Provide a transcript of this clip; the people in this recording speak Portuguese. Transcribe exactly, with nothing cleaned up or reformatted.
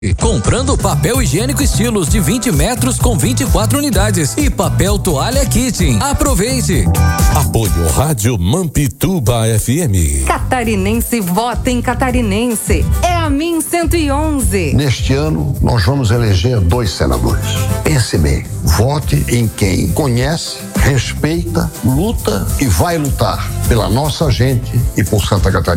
Comprando papel higiênico estilos de vinte metros com vinte e quatro unidades e papel toalha kitchen. Aproveite. Apoio Rádio Mampituba F M. Catarinense vota em Catarinense. É a Min cento e onze. Neste ano, nós vamos eleger dois senadores. Pense bem, vote em quem conhece, respeita, luta e vai lutar pela nossa gente e por Santa Catarina.